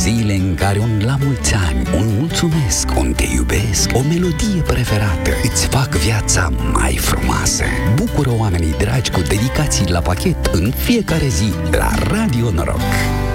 Zile în care un la mulți ani, un mulțumesc, un te iubesc, o melodie preferată îți fac viața mai frumoasă. Bucură oamenii dragi cu dedicații la pachet în fiecare zi la Radio Noroc.